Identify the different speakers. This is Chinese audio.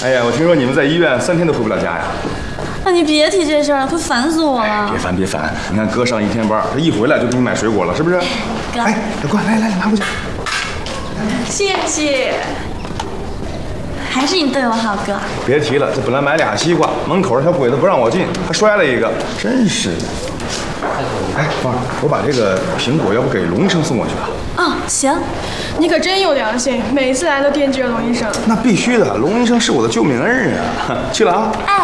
Speaker 1: 哎呀，我听说你们在医院3天都回不了家呀。
Speaker 2: 那你别提这事儿了，快烦死我了。
Speaker 1: 别烦别烦，你看哥上1天班，他一回来就给你买水果了，是不是？
Speaker 2: 哥，
Speaker 1: 哎，大哥，来拿过去。
Speaker 2: 谢谢。还是你对我好，哥。
Speaker 1: 别提了，这本来买2西瓜，门口小鬼子不让我进，还摔了一个，真是的。哎，芳儿，我把这个苹果要不给龙医生送过去吧？
Speaker 2: 哦，行。
Speaker 3: 你可真有良心，每次来都惦记着龙医生。
Speaker 1: 那必须的，龙医生是我的救命恩人啊！去了啊。
Speaker 2: 哎。